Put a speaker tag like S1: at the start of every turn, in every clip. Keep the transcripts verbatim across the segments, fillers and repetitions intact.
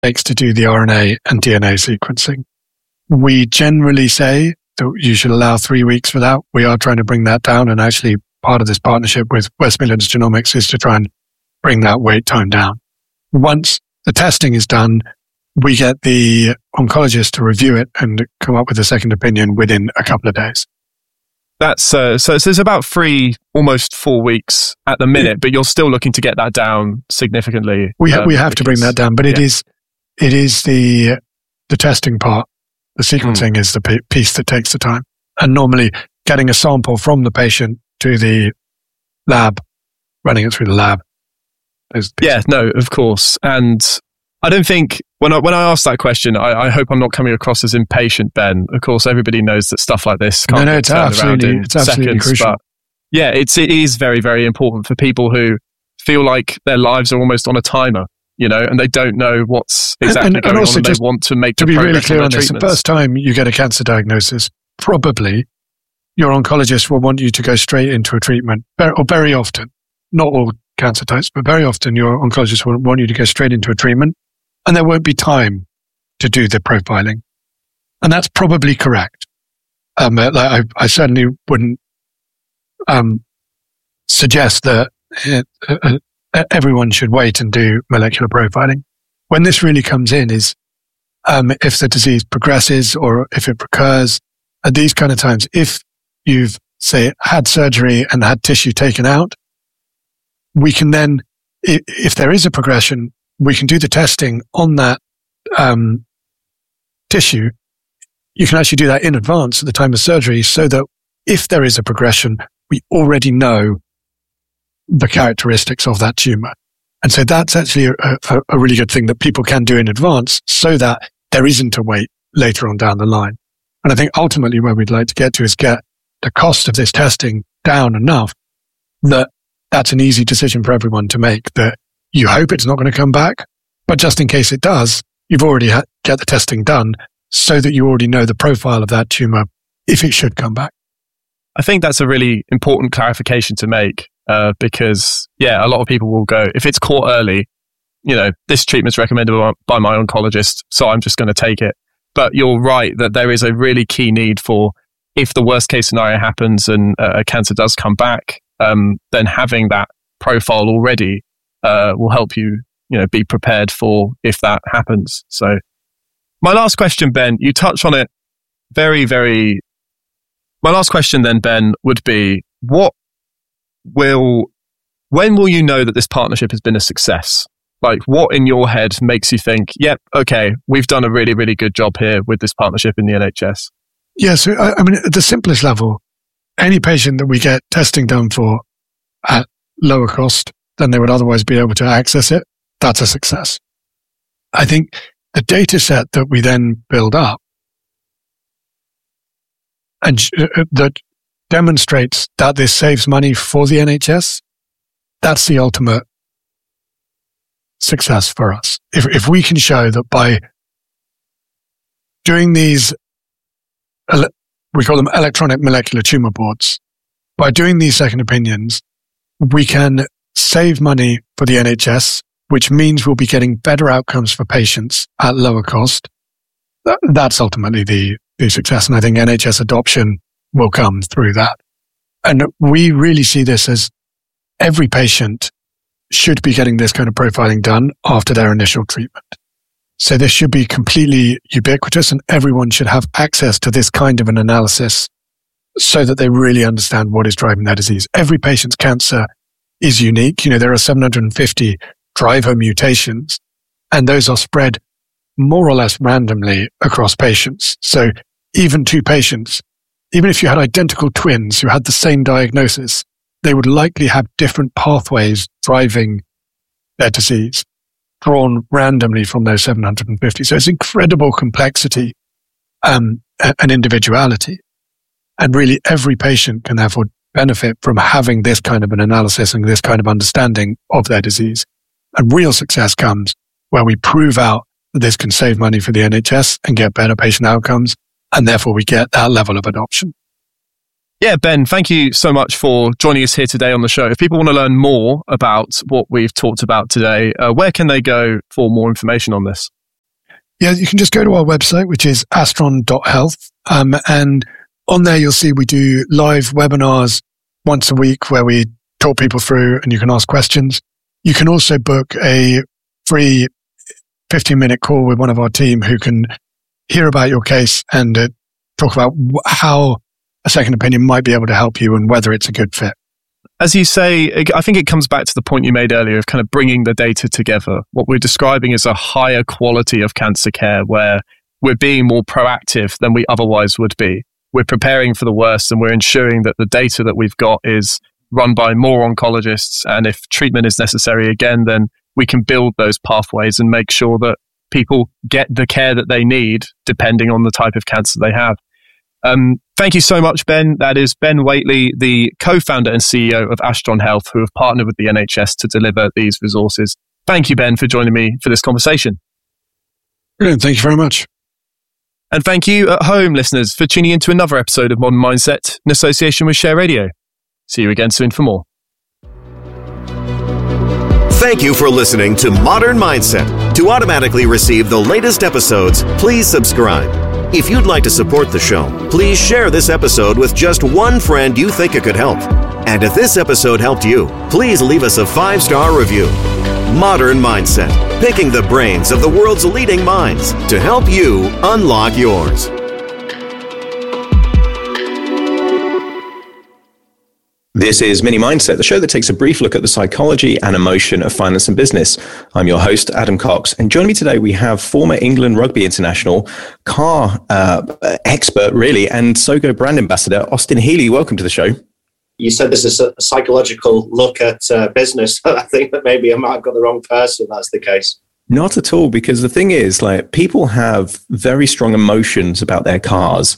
S1: takes to do the R N A and D N A sequencing. We generally say that you should allow three weeks for that. We are trying to bring that down, and actually part of this partnership with West Midlands Genomics is to try and bring that wait time down. Once the testing is done, we get the oncologist to review it and come up with a second opinion within a couple of days.
S2: That's uh, so, so it's about three, almost four weeks at the minute, but you're still looking to get that down significantly.
S1: We ha-
S2: um,
S1: we have to bring that down, but it yeah. is it is the the testing part. The sequencing mm. is the p- piece that takes the time, and normally getting a sample from the patient to the lab, running it through the lab.
S2: Yeah, no, of course, and I don't think when I when I ask that question, I, I hope I'm not coming across as impatient, Ben. Of course, everybody knows that stuff like this can't
S1: no, no, it's
S2: turn
S1: absolutely,
S2: around in
S1: it's absolutely
S2: seconds.
S1: crucial.
S2: But yeah, it's it is very very important for people who feel like their lives are almost on a timer, you know, and they don't know what's exactly
S1: and, and,
S2: going
S1: and also
S2: on. And
S1: just
S2: they want to make
S1: to
S2: the
S1: be really
S2: progress
S1: clear
S2: on
S1: on
S2: their
S1: this. The
S2: treatments.
S1: first time you get a cancer diagnosis, probably your oncologist will want you to go straight into a treatment, or very often, not all cancer types, but very often your oncologist will want you to go straight into a treatment, and there won't be time to do the profiling. And that's probably correct. Um, like I, I certainly wouldn't um, suggest that it, uh, everyone should wait and do molecular profiling. When this really comes in is um, if the disease progresses or if it recurs at these kind of times. If you've, say, had surgery and had tissue taken out, we can then, if, if there is a progression, we can do the testing on that um, tissue. You can actually do that in advance at the time of surgery so that if there is a progression, we already know the characteristics of that tumor. And so that's actually a, a, a really good thing that people can do in advance so that there isn't a wait later on down the line. And I think ultimately where we'd like to get to is get the cost of this testing down enough that that's an easy decision for everyone to make, that you hope it's not going to come back, but just in case it does, you've already had get the testing done so that you already know the profile of that tumor if it should come back.
S2: I think that's a really important clarification to make uh, because, yeah, a lot of people will go, if it's caught early, you know, this treatment's recommended by, by my oncologist, so I'm just going to take it. But you're right that there is a really key need for, if the worst case scenario happens and uh, a cancer does come back, um, then having that profile already uh, will help you, you know, be prepared for if that happens. So my last question, Ben, you touch on it very, very... My last question then, Ben, would be, what will... When will you know that this partnership has been a success? Like, what in your head makes you think, yep, okay, we've done a really, really good job here with this partnership in the N H S?
S1: Yeah, so I, I mean, at the simplest level, any patient that we get testing done for at lower cost than they would otherwise be able to access it, that's a success. I think the data set that we then build up and uh, that demonstrates that this saves money for the N H S, that's the ultimate success for us. If if we can show that by doing these, we call them electronic molecular tumor boards, by doing these second opinions, we can save money for the N H S, which means we'll be getting better outcomes for patients at lower cost. That's ultimately the, the success. And I think N H S adoption will come through that. And we really see this as every patient should be getting this kind of profiling done after their initial treatment. So this should be completely ubiquitous and everyone should have access to this kind of an analysis so that they really understand what is driving their disease. Every patient's cancer is unique. You know, there are seven hundred fifty driver mutations and those are spread more or less randomly across patients. So even two patients, even if you had identical twins who had the same diagnosis, they would likely have different pathways driving their disease, drawn randomly from those seven hundred fifty. So it's incredible complexity um, and individuality. And really every patient can therefore benefit from having this kind of an analysis and this kind of understanding of their disease. And real success comes where we prove out that this can save money for the N H S and get better patient outcomes. And therefore we get that level of adoption.
S2: Yeah, Ben, thank you so much for joining us here today on the show. If people want to learn more about what we've talked about today, uh, where can they go for more information on this?
S1: Yeah, you can just go to our website, which is astron dot health. Um, and on there, you'll see we do live webinars once a week where we talk people through and you can ask questions. You can also book a free fifteen minute call with one of our team who can hear about your case and uh, talk about how a second opinion might be able to help you and whether it's a good fit.
S2: As you say, I think it comes back to the point you made earlier of kind of bringing the data together. What we're describing is a higher quality of cancer care where we're being more proactive than we otherwise would be. We're preparing for the worst and we're ensuring that the data that we've got is run by more oncologists. And if treatment is necessary again, then we can build those pathways and make sure that people get the care that they need depending on the type of cancer they have. Um, thank you so much, Ben. That is Ben Whately, the co-founder and C E O of Astron Health, who have partnered with the N H S to deliver these resources. Thank you, Ben, for joining me for this conversation.
S1: Brilliant. Thank you very much.
S2: And thank you at home, listeners, for tuning into another episode of Modern Mindset in association with Share Radio. See you again soon for more.
S3: Thank you for listening to Modern Mindset. To automatically receive the latest episodes, please subscribe. If you'd like to support the show, please share this episode with just one friend you think it could help. And if this episode helped you, please leave us a five-star review. Modern Mindset, picking the brains of the world's leading minds to help you unlock yours.
S4: This is Mini Mindset, the show that takes a brief look at the psychology and emotion of finance and business. I'm your host, Adam Cox, and joining me today we have former England rugby international, car uh, expert really, and Sogo brand ambassador, Austin Healey. Welcome to the show.
S5: You said this is a psychological look at uh, business. I think that maybe I might have got the wrong person if that's the case.
S4: Not at all, because the thing is, like, people have very strong emotions about their cars,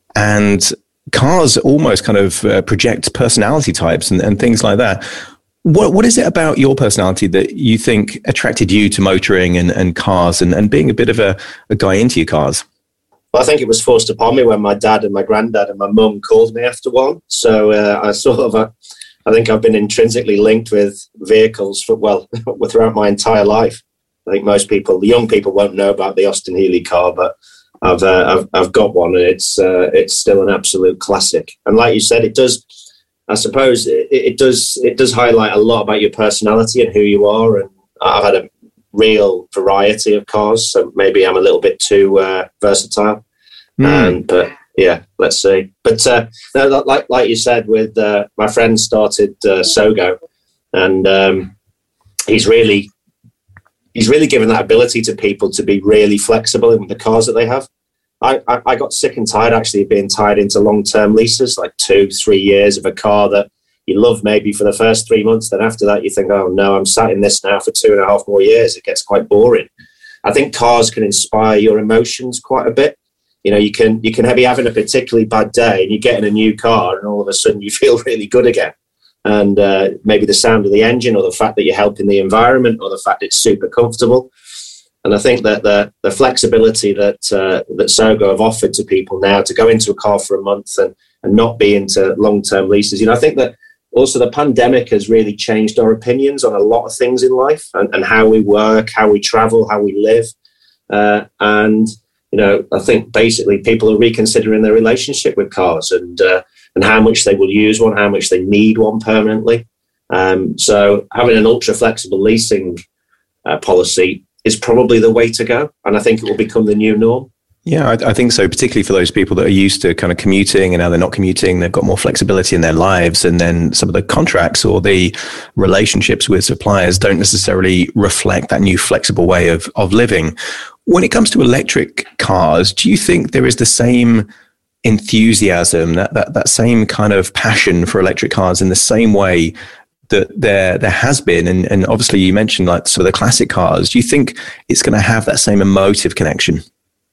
S4: and cars almost kind of uh, project personality types and, and things like that. What What is it about your personality that you think attracted you to motoring and, and cars and, and being a bit of a, a guy into your cars?
S5: Well, I think it was forced upon me when my dad and my granddad and my mum called me after one. So uh, I sort of, uh, I think I've been intrinsically linked with vehicles for, well, throughout my entire life. I think most people, the young people, won't know about the Austin Healey car, but I've uh, I've I've got one, and it's uh, it's still an absolute classic. And like you said, it does. I suppose it, it does it does highlight a lot about your personality and who you are. And I've had a real variety of cars, so maybe I'm a little bit too uh, versatile. Mm. Um, but yeah, let's see. But uh, no, like like you said, with uh, my friend started uh, Sogo, and um, he's really. He's really given that ability to people to be really flexible in the cars that they have. I, I, I got sick and tired actually of being tied into long-term leases, like two, three years of a car that you love maybe for the first three months. Then after that, you think, oh no, I'm sat in this now for two and a half more years. It gets quite boring. I think cars can inspire your emotions quite a bit. You know, you can you can be having a particularly bad day and you get in a new car and all of a sudden you feel really good again. And uh, maybe the sound of the engine or the fact that you're helping the environment or the fact it's super comfortable. And I think that the the flexibility that uh, that Sogo have offered to people now to go into a car for a month and, and not be into long-term leases. You know, I think that also the pandemic has really changed our opinions on a lot of things in life and, and how we work, how we travel, how we live. Uh, and, you know, I think basically people are reconsidering their relationship with cars and uh, and how much they will use one, how much they need one permanently. Um, so having an ultra flexible leasing uh, policy is probably the way to go. And I think it will become the new norm.
S4: Yeah, I, I think so, particularly for those people that are used to kind of commuting and now they're not commuting, they've got more flexibility in their lives. And then some of the contracts or the relationships with suppliers don't necessarily reflect that new flexible way of, of living. When it comes to electric cars, do you think there is the same enthusiasm, that, that that same kind of passion for electric cars in the same way that there there has been? And, and obviously you mentioned like some of the classic cars. Do you think it's going to have that same emotive connection?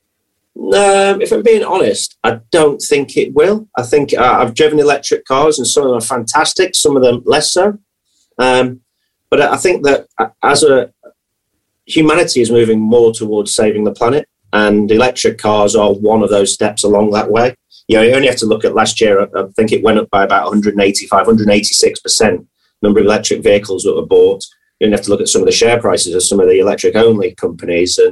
S5: Um, if I'm being honest, I don't think it will. I think uh, I've driven electric cars and some of them are fantastic, some of them less so. Um, but I think that as a humanity is moving more towards saving the planet, and electric cars are one of those steps along that way. You know, you only have to look at last year. I think it went up by about one hundred eighty-five, one hundred eighty-six percent number of electric vehicles that were bought. You only have to look at some of the share prices of some of the electric only companies. And,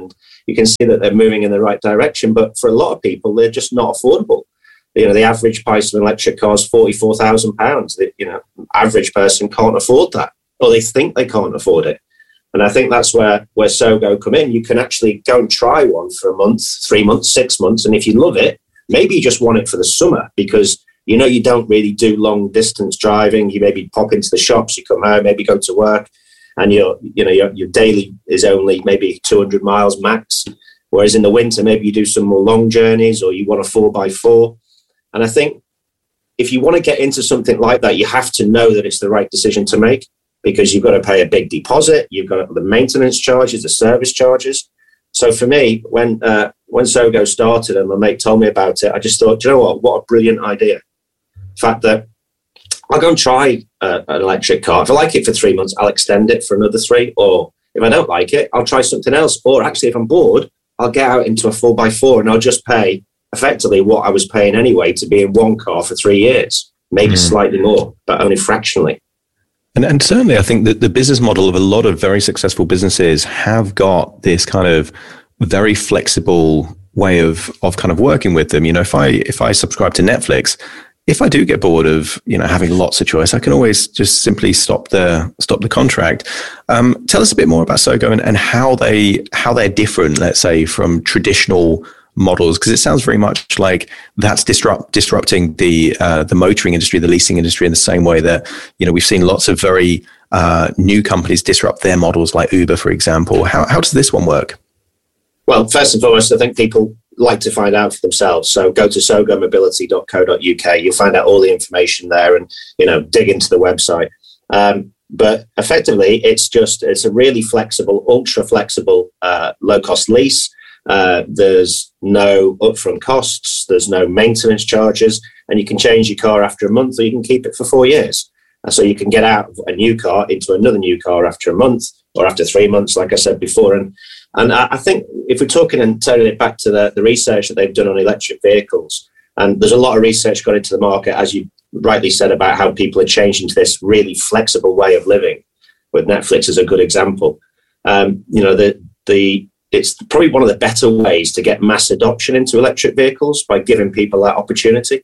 S5: you can see that they're moving in the right direction. But for a lot of people, they're just not affordable. You know, the average price of an electric car is forty-four thousand pounds. The, you know, average person can't afford that, or they think they can't afford it. And I think that's where, where Sogo come in. You can actually go and try one for a month, three months, six months. And if you love it, maybe you just want it for the summer because, you know, you don't really do long distance driving. You maybe pop into the shops, you come home, maybe go to work, and your, you know, your, your daily is only maybe two hundred miles max. Whereas in the winter, maybe you do some more long journeys, or you want a four by four. And I think if you want to get into something like that, you have to know that it's the right decision to make, because you've got to pay a big deposit. You've got the maintenance charges, the service charges. So for me, when uh, when Sogo started and my mate told me about it, I just thought, do you know what? What a brilliant idea. The fact that I'll go and try uh, an electric car. If I like it for three months, I'll extend it for another three. Or if I don't like it, I'll try something else. Or actually, if I'm bored, I'll get out into a four by four and I'll just pay effectively what I was paying anyway to be in one car for three years, maybe mm. slightly more, but only fractionally.
S4: And, and certainly, I think that the business model of a lot of very successful businesses have got this kind of very flexible way of of kind of working with them. You know, if I if I subscribe to Netflix, if I do get bored of, you know, having lots of choice, I can always just simply stop the stop the contract. Um, tell us a bit more about Sogo and, and how they how they're different, let's say, from traditional models, because it sounds very much like that's disrupt disrupting the uh, the motoring industry, the leasing industry, in the same way that, you know, we've seen lots of very uh, new companies disrupt their models, like Uber, for example. How how does this one work?
S5: Well, first and foremost, I think people like to find out for themselves. So go to sogo mobility dot co dot uk. You'll find out all the information there, and, you know, dig into the website. Um, but effectively, it's just it's a really flexible, ultra flexible, uh, low cost lease. Uh, there's no upfront costs, there's no maintenance charges, and you can change your car after a month, or you can keep it for four years. And so you can get out of a new car into another new car after a month or after three months, like I said before. And and I, I think if we're talking and turning it back to the, the research that they've done on electric vehicles, and there's a lot of research got into the market, as you rightly said, about how people are changing to this really flexible way of living, with Netflix as a good example. Um, you know, the the it's probably one of the better ways to get mass adoption into electric vehicles, by giving people that opportunity.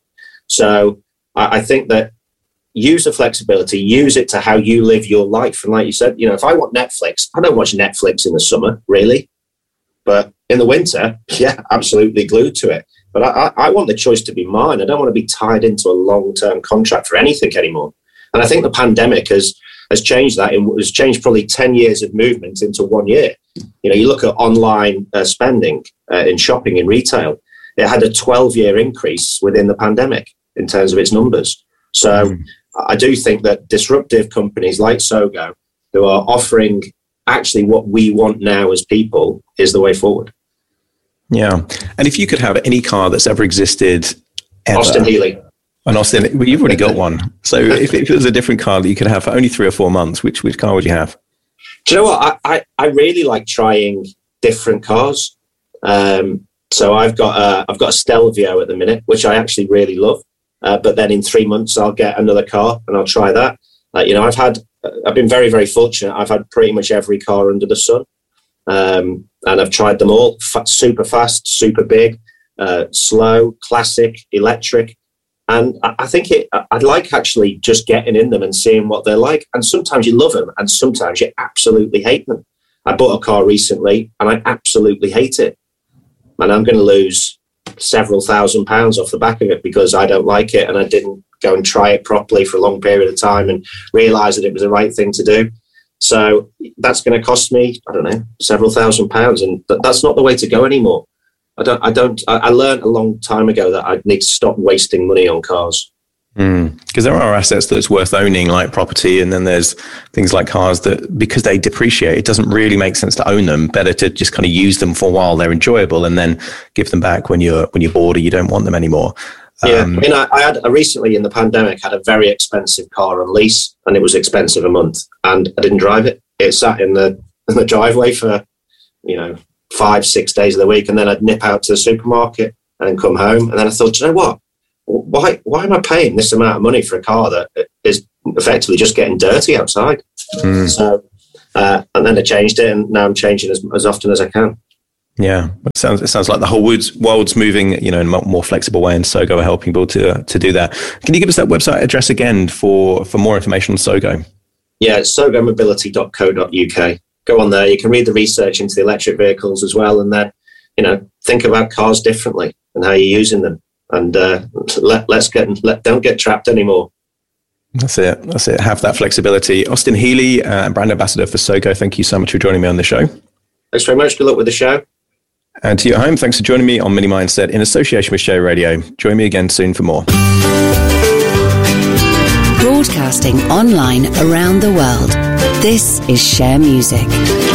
S5: So I, I think that use the flexibility, use it to how you live your life. And like you said, you know, if I want Netflix, I don't watch Netflix in the summer, really. But in the winter, yeah, absolutely glued to it. But I, I want the choice to be mine. I don't want to be tied into a long-term contract for anything anymore. And I think the pandemic has has changed that. It has changed probably ten years of movement into one year. You know, you look at online uh, spending uh, in shopping, in retail, it had a twelve-year increase within the pandemic in terms of its numbers. So mm. I do think that disruptive companies like Sogo, who are offering actually what we want now as people, is the way forward.
S4: Yeah. And if you could have any car that's ever existed ever,
S5: Austin Healey.
S4: An Austin, well, you've already got one. So if, if it was a different car that you could have for only three or four months, which which car would you have?
S5: Do you know what? I, I, I really like trying different cars. Um, so I've got a, I've got a Stelvio at the minute, which I actually really love. Uh, but then in three months, I'll get another car and I'll try that. Uh, you know, I've had, I've been very, very fortunate. I've had pretty much every car under the sun. Um, and I've tried them all. F- super fast, super big, uh, slow, classic, electric. And I, I think it, I'd like actually just getting in them and seeing what they're like. And sometimes you love them and sometimes you absolutely hate them. I bought a car recently and I absolutely hate it. And I'm going to lose several thousand pounds off the back of it because I don't like it and I didn't go and try it properly for a long period of time and realize that it was the right thing to do. So that's going to cost me, I don't know, several thousand pounds. And th- that's not the way to go anymore. I don't, I don't, I, I learned a long time ago that I need to stop wasting money on cars.
S4: Because mm. there are assets that's worth owning, like property, and then there's things like cars that, because they depreciate, it doesn't really make sense to own them. Better to just kind of use them for a while, they're enjoyable, and then give them back when you're when you're bored or you don't want them anymore.
S5: Yeah, um, I mean, I, I had I recently in the pandemic had a very expensive car on lease, and it was expensive a month, and I didn't drive it. It sat in the in the driveway for, you know, five six days of the week, and then I'd nip out to the supermarket and then come home, and then I thought, you know what? Why why am I paying this amount of money for a car that is effectively just getting dirty outside? Mm. So, uh, and then I changed it, and now I'm changing as, as often as I can.
S4: Yeah, it sounds it sounds like the whole world's, world's moving, you know, in a more flexible way, and Sogo are helping people to to do that. Can you give us that website address again for, for more information on Sogo?
S5: Yeah, it's sogo mobility dot co dot uk. Go on there. You can read the research into the electric vehicles as well, and then, you know, think about cars differently and how you're using them. And uh, let let's get let don't get trapped anymore.
S4: That's it. That's it. Have that flexibility. Austin Healey, uh, brand ambassador for Sogo. Thank you so much for joining me on the show.
S5: Thanks very much. Good luck with the show.
S4: And to you at home, thanks for joining me on Mini Mindset in association with Share Radio. Join me again soon for more.
S6: Broadcasting online around the world. This is Share Music.